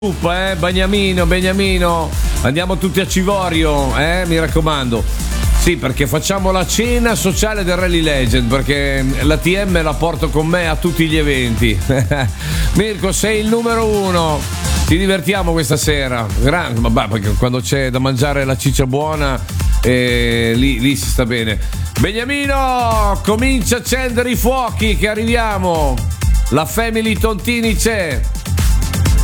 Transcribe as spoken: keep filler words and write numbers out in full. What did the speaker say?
Eh, Beniamino, Beniamino, andiamo tutti a Civorio, eh, mi raccomando. Sì, perché facciamo la cena sociale del Rally Legend, perché la T M la porto con me a tutti gli eventi. Mirko, sei il numero uno. Ci divertiamo questa sera. Gran, vabbè, perché quando c'è da mangiare la ciccia buona, eh, lì, lì si sta bene. Beniamino, comincia a accendere i fuochi che arriviamo. La Family Tontini c'è.